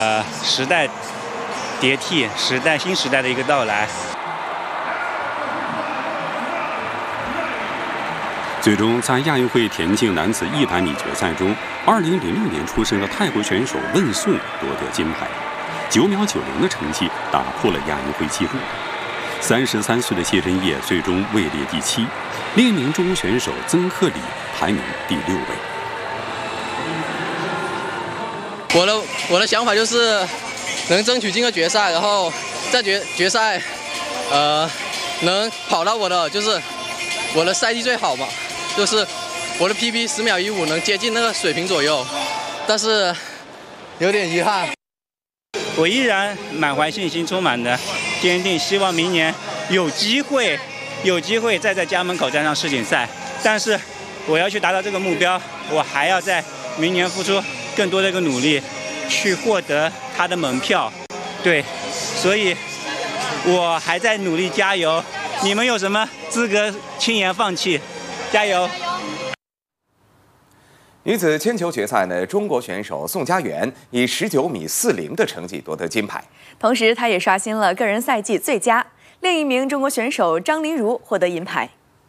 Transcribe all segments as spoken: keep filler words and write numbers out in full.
呃，时代迭替，时代新时代的一个到来。 最终，在亚运会田径男子一百米决赛中，二零零六年出生的泰国选手问颂夺得金牌，九秒九零的成绩打破了亚运会纪录。三十三岁的谢震业最终位列第七，另一名中国选手曾克里排名第六位。 我的我的想法就是能争取进个决赛，然后在决决赛，呃，能跑到我的就是我的赛季最好嘛，就是我的 P B 十秒一五能接近那个水平左右，但是有点遗憾。 我依然满怀信心，充满的坚定，希望明年有机会，有机会再在家门口站上世锦赛。但是我要去达到这个目标，我还要在明年付出更多的一个努力，去获得他的门票。对，所以我还在努力加油。你们有什么资格轻言放弃？加油！ 女子铅球决赛呢，中国选手宋家媛以十九米四零的成绩夺得金牌， 同时她也刷新了个人赛季最佳。另一名中国选手张琳儒获得银牌。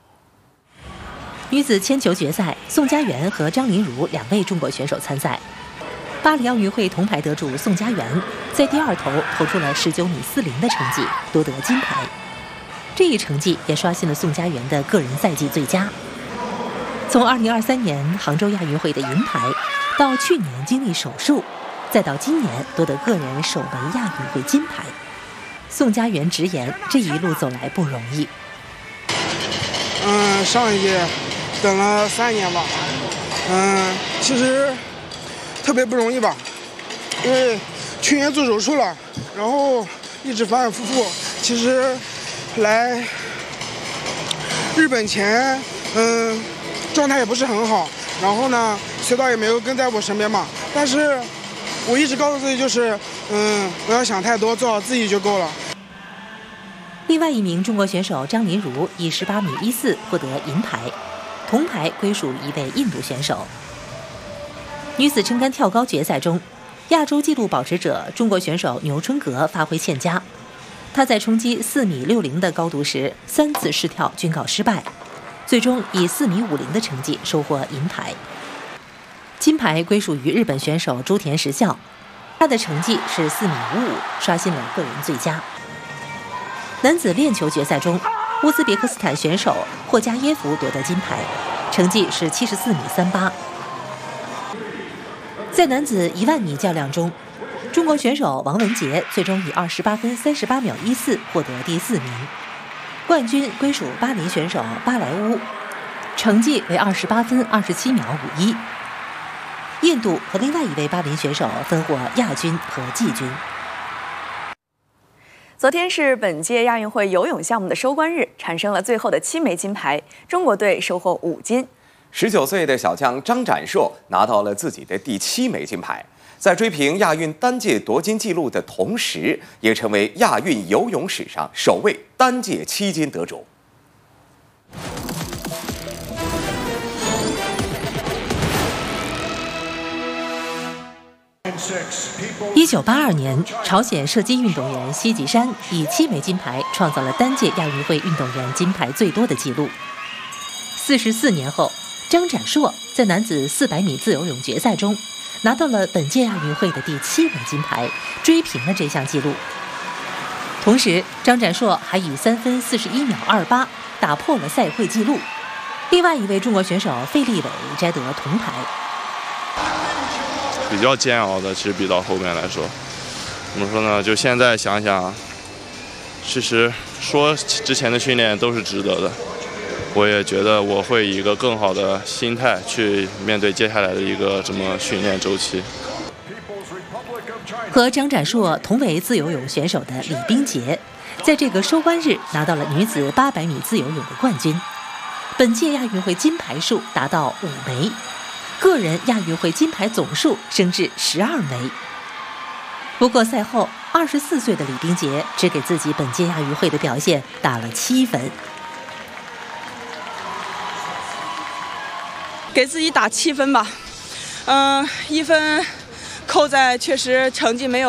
女子铅球决赛，宋家媛和张琳儒两位中国选手参赛。巴黎奥运会铜牌得主宋家媛在第二投投出了十九米四零的成绩，夺得金牌。这一成绩也刷新了宋家媛的个人赛季最佳。从二零二三年杭州亚运会的银牌，到去年经历手术，再到今年夺得个人首枚亚运会金牌，宋家媛直言这一路走来不容易。 嗯，上一届等了三年吧，嗯，其实特别不容易吧，因为去年做手术了，然后一直反反复复。其实来日本前，嗯，状态也不是很好，然后呢，学导也没有跟在我身边嘛。但是我一直告诉自己，就是嗯，不要想太多，做好自己就够了。 另外一名中国选手张琳儒以十八米一四获得银牌，铜牌归属一位印度选手。女子撑杆跳高决赛中，亚洲纪录保持者中国选手牛春格发挥欠佳，她在冲击四米六零的高度时，三次试跳均告失败，最终以四米五零的成绩收获银牌。金牌归属于日本选手朱田实孝，他的成绩是四米五五，刷新了个人最佳。男子链球决赛中，乌兹别克斯坦选手霍加耶夫夺得金牌，成绩是七十四米三八。在男子一万米较量中，中国选手王文杰最终以二十八分三十八秒一四获得第四名，冠军归属巴林选手巴莱乌，成绩为二十八分二十七秒五一。印度和另外一位巴林选手分获亚军和季军。 昨天是本届亚运会游泳项目的收官日，产生了最后的七枚金牌，中国队收获五金。 十九岁的小将张展硕拿到了自己的第七枚金牌，在追平亚运单届夺金纪录的同时，也成为亚运游泳史上首位单届七金得主。 一九八二年，朝鲜射击运动员西吉山以七枚金牌创造了单届亚运会运动员金牌最多的纪录。四十四年后，张展硕在男子四百米自由泳决赛中拿到了本届亚运会的第七枚金牌，追平了这项纪录。同时，张展硕还以三分四十一秒二八打破了赛会纪录。另外一位中国选手费立伟摘得铜牌。 比较煎熬的，其实比到后面来说，怎么说呢？就现在想想，其实说之前的训练都是值得的。我也觉得我会以一个更好的心态去面对接下来的一个这么训练周期。 和张展硕同为自由泳选手的李冰洁，在这个收官日拿到了女子八百米自由泳的冠军。本届亚运会金牌数达到五枚。个人亚运会金牌总数升至十二枚。不过赛后，二十四岁的李冰洁只给自己本届亚运会的表现打了七分。 给自己打七分吧，嗯、呃，一分扣在确实成绩没有